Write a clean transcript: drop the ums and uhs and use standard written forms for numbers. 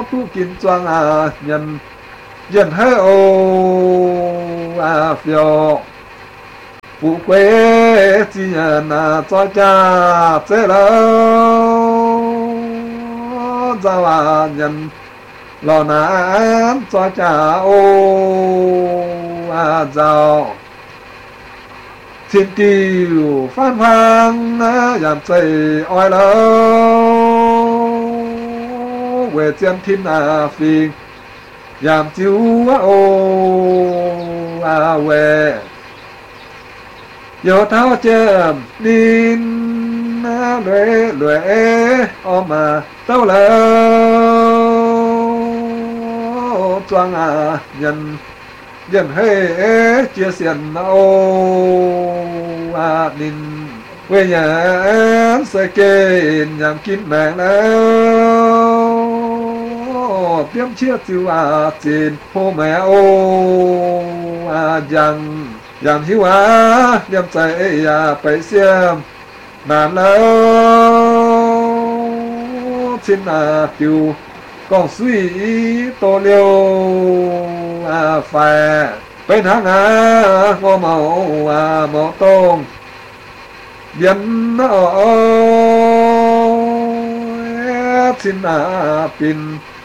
thu kín choang nhân dân hơi ô phiêu phụ quê chỉ nhận cho cha chế lâu giao nhân lò nán cho cha ô giàu thiên kiều phan hoang giảm xây oai lâu về chân thiên phiền giảm chiếu ô về yo thao chém nín lue lue mà tao lâu choang nhân dân hơi chia xiên ô nín quê nhà sẽ kê nhằm kín mạng đâu tiêm chia chiều trên hô mẹ ô rằng giảm hiếu nhằm chạy phải xem nàn lâu trên kiều còn suy tô liêu phải bên hàng ngô màu màu tôm biến trên pin